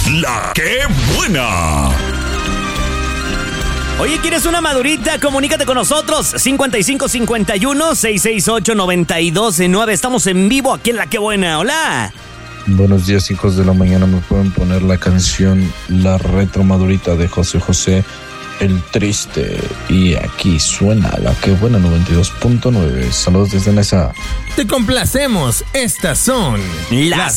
La que buena. Oye, ¿quieres una madurita? Comunícate con nosotros. 5551-668-9209. Estamos en vivo aquí en La que buena. Hola. Buenos días, hijos de la mañana. ¿Me pueden poner la canción La Retro Madurita de José José, El Triste? Y aquí suena La que buena 92.9. Saludos desde Nesa. Te complacemos. Estas son las